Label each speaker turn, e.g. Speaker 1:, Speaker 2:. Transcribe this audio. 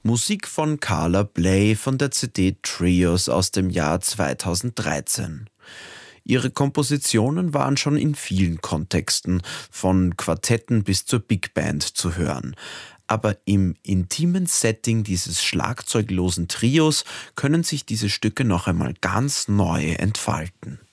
Speaker 1: Musik von Carla Bley von der CD Trios aus dem Jahr 2013. Ihre Kompositionen waren schon in vielen Kontexten, von Quartetten bis zur Big Band zu hören. Aber im intimen Setting dieses schlagzeuglosen Trios können sich diese Stücke noch einmal ganz neu entfalten.